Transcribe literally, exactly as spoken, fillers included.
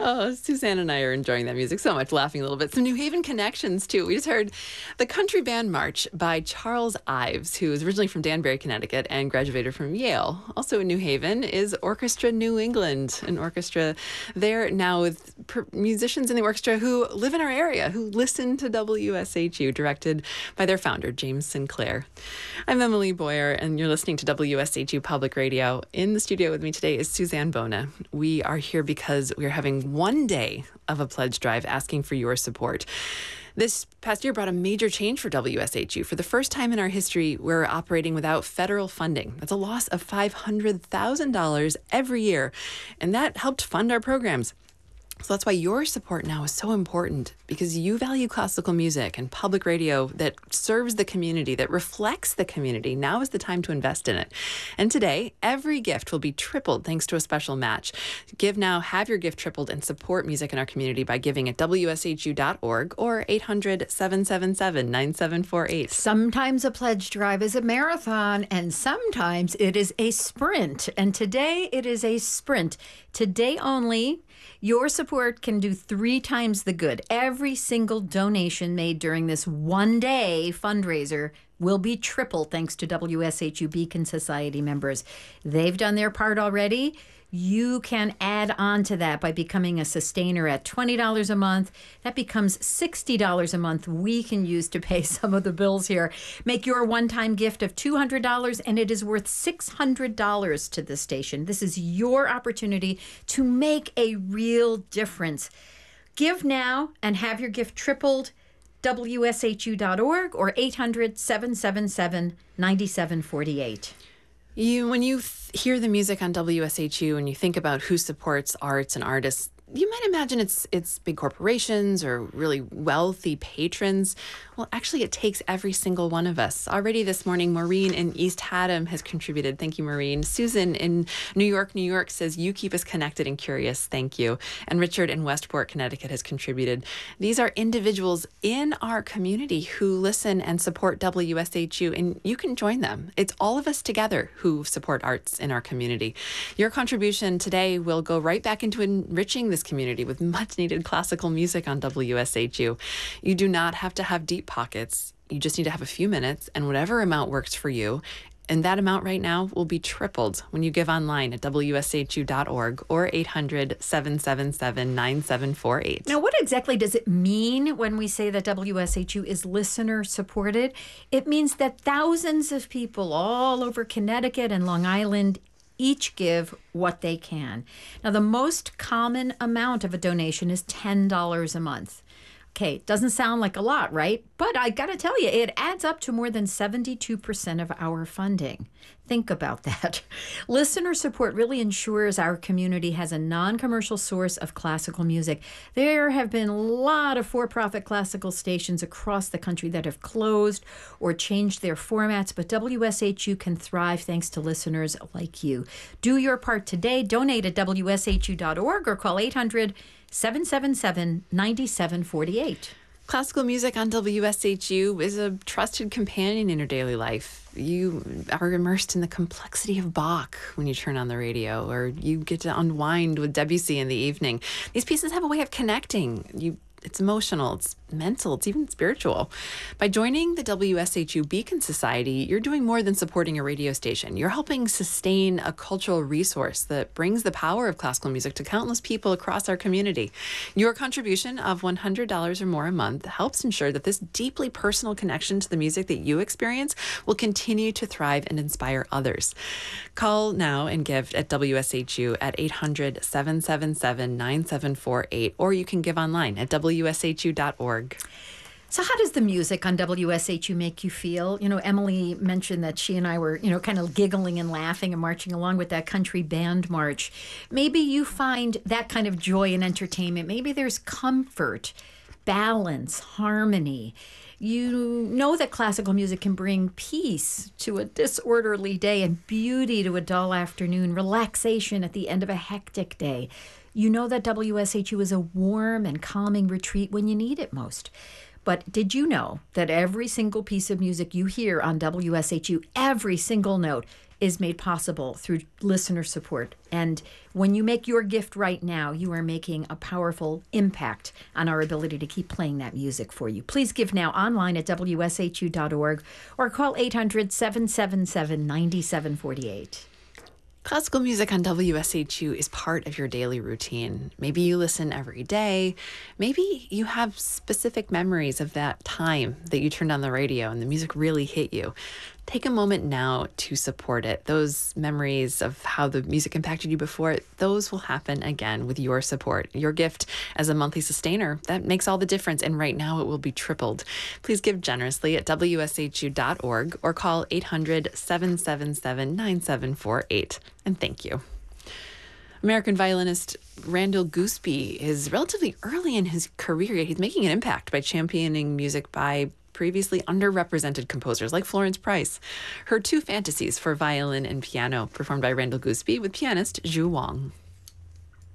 Oh, Suzanne and I are enjoying that music so much, laughing a little bit. Some New Haven connections, too. We just heard the Country Band March by Charles Ives, who is originally from Danbury, Connecticut, and graduated from Yale. Also in New Haven is Orchestra New England, an orchestra there now with per- musicians in the orchestra who live in our area, who listen to W S H U, directed by their founder, James Sinclair. I'm Emily Boyer, and you're listening to W S H U Public Radio. In the studio with me today is Suzanne Bona. We are here because we are having one day of a pledge drive asking for your support. This past year brought a major change for W S H U. For the first time in our history, we're operating without federal funding. That's a loss of five hundred thousand dollars every year, and that helped fund our programs. So that's why your support now is so important, because you value classical music and public radio that serves the community, that reflects the community. Now is the time to invest in it. And today, every gift will be tripled thanks to a special match. Give now, have your gift tripled, and support music in our community by giving at W S H U dot org or eight hundred, seven seven seven, nine seven four eight. Sometimes a pledge drive is a marathon, and sometimes it is a sprint. And today it is a sprint. Today only, your support can do three times the good. Every single donation made during this one-day fundraiser will be tripled thanks to W S H U Beacon Society members. They've done their part already. You can add on to that by becoming a sustainer at twenty dollars a month. That becomes sixty dollars a month we can use to pay some of the bills here. Make your one-time gift of two hundred dollars, and it is worth six hundred dollars to the station. This is your opportunity to make a real difference. Give now and have your gift tripled. W S H U dot org or eight hundred, seven seven seven, nine seven four eight. You, when you th- hear the music on W S H U and you think about who supports arts and artists, you might imagine it's it's big corporations or really wealthy patrons. Well, actually, it takes every single one of us. Already this morning, Maureen in East Haddam has contributed. Thank you, Maureen. Susan in New York, New York says, you keep us connected and curious. Thank you. And Richard in Westport, Connecticut has contributed. These are individuals in our community who listen and support W S H U, and you can join them. It's all of us together who support arts in our community. Your contribution today will go right back into enriching this community with much needed classical music on W S H U. You do not have to have deep pockets. You just need to have a few minutes, and whatever amount works for you. And that amount right now will be tripled when you give online at W S H U dot org or eight hundred, seven seven seven, nine seven four eight. Now, what exactly does it mean when we say that W S H U is listener supported? It means that thousands of people all over Connecticut and Long Island each give what they can. Now, the most common amount of a donation is ten dollars a month. Okay, doesn't sound like a lot, right? But I got to tell you, it adds up to more than seventy-two percent of our funding. Think about that. Listener support really ensures our community has a non-commercial source of classical music. There have been a lot of for-profit classical stations across the country that have closed or changed their formats, but W S H U can thrive thanks to listeners like you. Do your part today. Donate at W S H U dot org or call eight hundred, seven seven seven, nine seven four eight. Classical music on W S H U is a trusted companion in your daily life. You are immersed in the complexity of Bach when you turn on the radio, or you get to unwind with Debussy in the evening. These pieces have a way of connecting. You It's emotional, it's mental, it's even spiritual. By joining the W S H U Beacon Society, you're doing more than supporting a radio station. You're helping sustain a cultural resource that brings the power of classical music to countless people across our community. Your contribution of one hundred dollars or more a month helps ensure that this deeply personal connection to the music that you experience will continue to thrive and inspire others. Call now and give at W S H U at eight hundred, seven seven seven, nine seven four eight, or you can give online at W S H U dot org. So how does the music on W S H U make you feel? You know, Emily mentioned that she and I were, you know, kind of giggling and laughing and marching along with that country band march. Maybe you find that kind of joy and entertainment. Maybe there's comfort, balance, harmony. You know that classical music can bring peace to a disorderly day and beauty to a dull afternoon, relaxation at the end of a hectic day. You know that W S H U is a warm and calming retreat when you need it most. But did you know that every single piece of music you hear on W S H U, every single note, is made possible through listener support? And when you make your gift right now, you are making a powerful impact on our ability to keep playing that music for you. Please give now online at W S H U dot org or call eight hundred, seven seven seven, nine seven four eight. Classical music on W S H U is part of your daily routine. Maybe you listen every day. Maybe you have specific memories of that time that you turned on the radio and the music really hit you. Take a moment now to support it. Those memories of how the music impacted you before, those will happen again with your support. Your gift as a monthly sustainer, that makes all the difference. And right now it will be tripled. Please give generously at W S H U dot org or call eight hundred, seven seven seven, nine seven four eight. And thank you. American violinist Randall Gooseby is relatively early in his career, yet he's making an impact by championing music by previously underrepresented composers like Florence Price. Her two fantasies for violin and piano, performed by Randall Gooseby with pianist Zhu Wang.